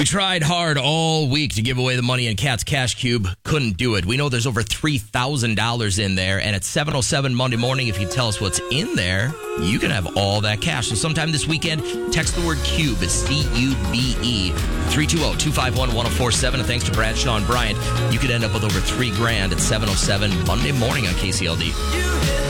We tried hard all week to give away the money in Cat's Cash Cube. Couldn't do it. We know there's over $3,000 in there. And at 7:07 Monday morning, if you tell us what's in there, you can have all that cash. So sometime this weekend, text the word CUBE. It's CUBE. 320-251-1047. And thanks to Bradshaw and Bryant, you could end up with over $3,000 at 7:07 Monday morning on KCLD.